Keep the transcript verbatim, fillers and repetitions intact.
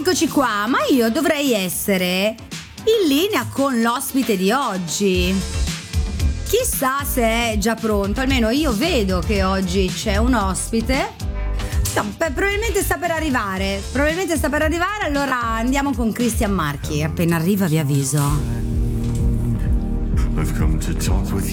Eccoci qua, ma io dovrei essere in linea con l'ospite di oggi. Chissà se è già pronto, almeno io vedo che oggi c'è un ospite. No, beh, probabilmente sta per arrivare, probabilmente sta per arrivare, allora andiamo con Cristian Marchi. Appena arriva vi avviso. I've come to talk with